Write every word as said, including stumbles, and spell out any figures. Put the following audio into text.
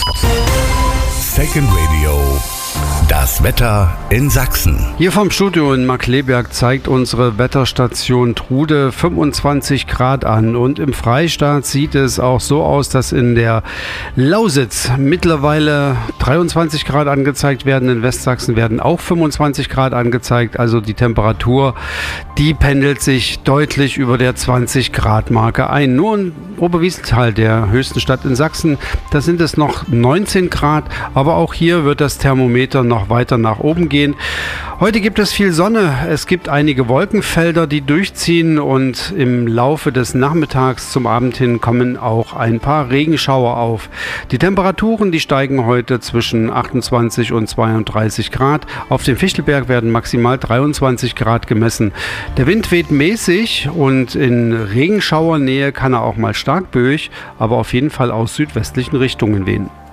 Second Radio. Das Wetter in Sachsen. Hier vom Studio in Markkleeberg zeigt unsere Wetterstation Trude fünfundzwanzig Grad an. Und im Freistaat sieht es auch so aus, dass in der Lausitz mittlerweile dreiundzwanzig Grad angezeigt werden. In Westsachsen werden auch fünfundzwanzig Grad angezeigt. Also die Temperatur, die pendelt sich deutlich über der zwanzig Grad Marke ein. Nur in Oberwiesenthal, der höchsten Stadt in Sachsen, da sind es noch neunzehn Grad. Aber auch hier wird das Thermometer noch weiter nach oben gehen. Heute gibt es viel Sonne. Es gibt einige Wolkenfelder, die durchziehen, und im Laufe des Nachmittags zum Abend hin kommen auch ein paar Regenschauer auf. Die Temperaturen, die steigen heute zwischen achtundzwanzig und zweiunddreißig Grad. Auf dem Fichtelberg werden maximal dreiundzwanzig Grad gemessen. Der Wind weht mäßig und in Regenschauernähe kann er auch mal stark böig, aber auf jeden Fall aus südwestlichen Richtungen wehen.